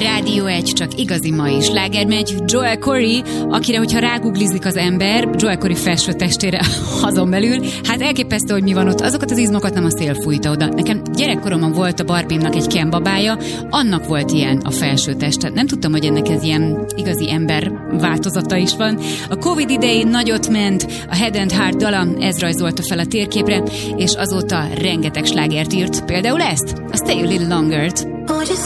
Rádió 1, csak igazi mai sláger megy. Joel Corey, akire, hogyha ráguglizik az ember, Joel Corey felső testére azon belül, hát elképesztő, hogy mi van ott. Azokat az izmokat nem a szél fújta oda. Nekem gyerekkoromban volt a Barbie-nak egy Ken babája, annak volt ilyen a felső teste. Nem tudtam, hogy ennek ez ilyen igazi ember változata is van. A Covid idején nagyot ment, a Head and Heart dala, ez rajzolta fel a térképre, és azóta rengeteg slágert írt. Például ezt, a Stay a Little Longer-t.